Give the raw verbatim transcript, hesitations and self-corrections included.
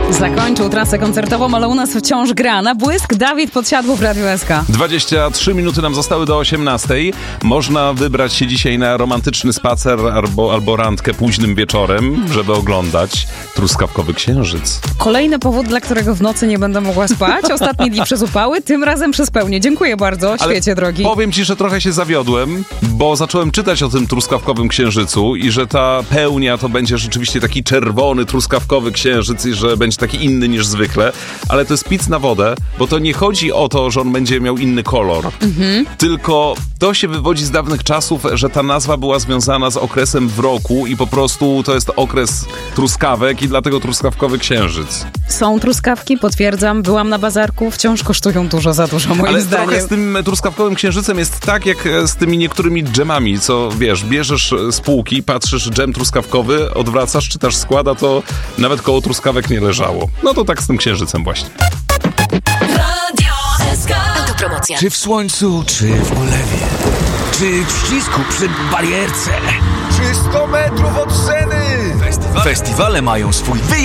Zakończył trasę koncertową, ale u nas wciąż gra na błysk Dawid Podsiadło w Radiu S K. dwadzieścia trzy minuty nam zostały do osiemnastej. Można wybrać się dzisiaj na romantyczny spacer albo, albo randkę późnym wieczorem, żeby oglądać truskawkowy księżyc. Kolejny powód, dla którego w nocy nie będę mogła spać. Ostatnie dni przez upały, tym razem przez pełnię. Dziękuję bardzo, Ale świecie drogi. Powiem ci, że trochę się zawiodłem, bo zacząłem czytać o tym truskawkowym księżycu i że ta pełnia to będzie rzeczywiście taki czerwony, truskawkowy księżyc i że będzie taki inny niż zwykle, ale to jest pic na wodę, bo to nie chodzi o to, że on będzie miał inny kolor, mhm. tylko to się wywodzi z dawnych czasów, że ta nazwa była związana z okresem w roku i po prostu to jest okres truskawek i dlatego truskawkowy księżyc. Są truskawki, potwierdzam, byłam na bazarku, wciąż kosztują dużo za dużo, moim Ale zdaniem. trochę z tym truskawkowym księżycem jest tak, jak z tymi niektórymi dżemami, co wiesz, bierzesz z półki, patrzysz, dżem truskawkowy, odwracasz, czytasz składa, to nawet koło truskawek nie leżało. No to tak z tym księżycem właśnie. Radio S K. Autopromocja. Czy w słońcu, czy w ulewie, czy w ścisku przy barierce, Czy sto metrów od sceny. Festiwale mają swój wyjątkowy